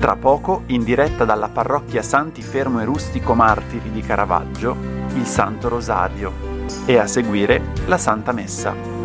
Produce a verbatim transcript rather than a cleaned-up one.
Tra poco, in diretta dalla parrocchia Santi Fermo e Rustico Martiri di Caravaggio, il Santo Rosario e a seguire la Santa Messa.